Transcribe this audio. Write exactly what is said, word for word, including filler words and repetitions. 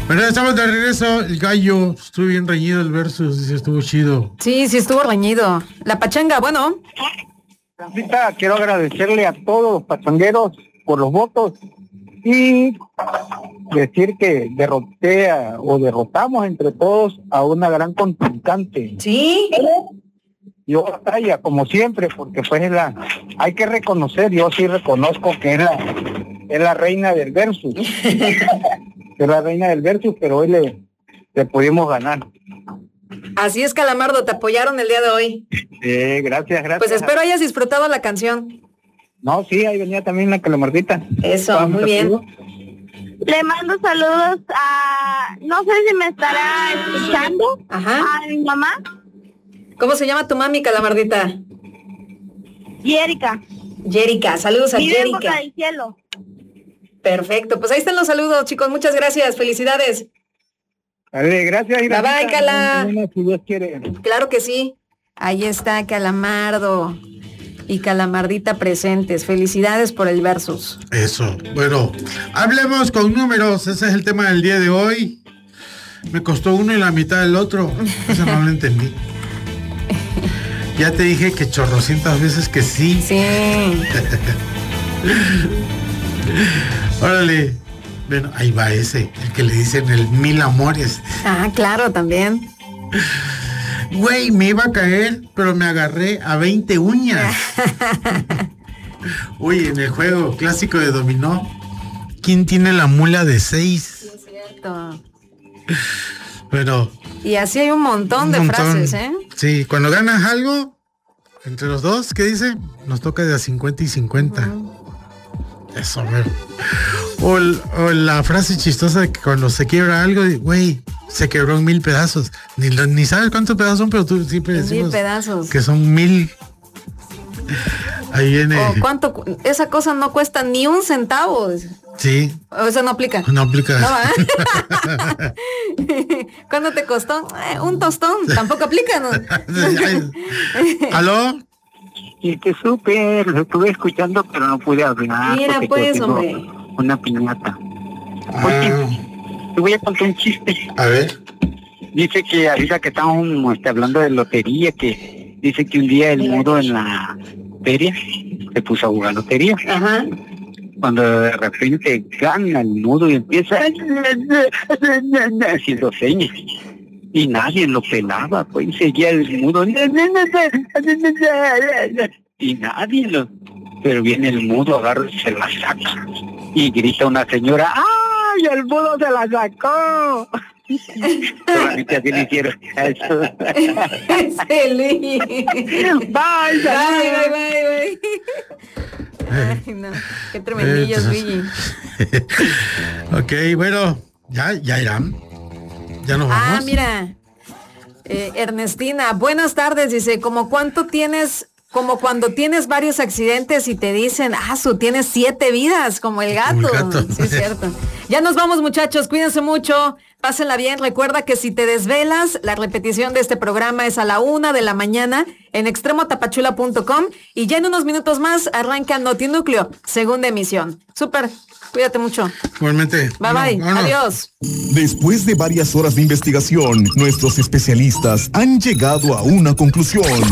Bueno, estamos de regreso. El gallo, estuvo bien reñido el versus, dice, estuvo chido. Sí, sí estuvo reñido. La pachanga, bueno. Francita, quiero agradecerle a todos los pachangueros por los votos y decir que derroté a, o derrotamos entre todos a una gran contrincante. Sí. Yo batalla, como siempre, porque pues la, hay que reconocer, yo sí reconozco que es la, es la reina del versus. Es la reina del versus, pero hoy le, le pudimos ganar. Así es, Calamardo, te apoyaron el día de hoy. Eh, gracias, gracias. Pues espero hayas disfrutado la canción. No, sí, ahí venía también la Calamardita. Eso, muy bien. Le mando saludos a, no sé si me estará escuchando, Ajá. a mi mamá, ¿Cómo se llama tu mami, Calamardita? Yérica. Yérica, saludos a Vive en Boca Yérica. del Cielo. Perfecto, pues ahí están los saludos, chicos, muchas gracias, felicidades. Vale, gracias. Bye bye, Cala. Si Dios quiere. Claro que sí. Ahí está Calamardo y Calamardita presentes. Felicidades por el versus. Eso. Bueno, hablemos con números. Ese es el tema del día de hoy. Me costó uno y la mitad del otro. Eso no lo entendí. Ya te dije que chorrocientas veces que sí. Sí. Órale. Bueno, ahí va ese, el que le dicen el mil amores. Ah, claro, también. Güey, me iba a caer, pero me agarré a veinte uñas. Uy, en el juego clásico de dominó, ¿quién tiene la mula de seis? Sí, es cierto. Pero... Y así hay un montón un de montón. frases, ¿eh? Sí, cuando ganas algo, entre los dos, ¿qué dice? Nos toca de a cincuenta y cincuenta. Uh-huh. Eso, mero. O, o la frase chistosa de que cuando se quiebra algo, güey, se quebró en mil pedazos. Ni, ni sabes cuántos pedazos son, pero tú siempre decimos mil pedazos. Que son mil. Ahí viene. O cuánto, esa cosa no cuesta ni un centavo. Sí. O eso no aplica. No aplica. No, ¿cuánto te costó? Eh, un tostón. Tampoco aplica, ¿no? ¿Aló? Y que súper, lo estuve escuchando, pero no pude hablar. Mira, pues, hombre. Una piñata. Ah. Oye, te voy a contar un chiste. A ver. Dice que ahorita que estamos este, hablando de lotería, que dice que un día el mudo en la feria se puso a jugar lotería. Ajá. Cuando de repente gana el mudo y empieza haciendo señas. Y nadie lo pelaba, pues, y seguía el mudo. Y nadie lo... Pero viene el mudo, agarra y se la saca. Y grita una señora, ¡ay, el mudo se la sacó! Solamente así le hicieron eso. Ese Luis. Bye, bye, bye, bye, bye. Ay, no. Qué tremendillos, Luigi. Ok, bueno, ya, ya irán. Ya nos vamos. Ah, mira. Eh, Ernestina, buenas tardes. Dice, ¿como cuánto tienes, como cuando tienes varios accidentes y te dicen, ah, su tienes siete vidas, como el gato? Como el gato. Sí, es cierto. Ya nos vamos, muchachos. Cuídense mucho. Pásenla bien. Recuerda que si te desvelas, la repetición de este programa es a la una de la mañana en extremo tapachula punto com y ya en unos minutos más arranca Notinúcleo, segunda emisión. Súper. Cuídate mucho. Igualmente. Bye, bye. No, no, adiós. Después de varias horas de investigación, nuestros especialistas han llegado a una conclusión.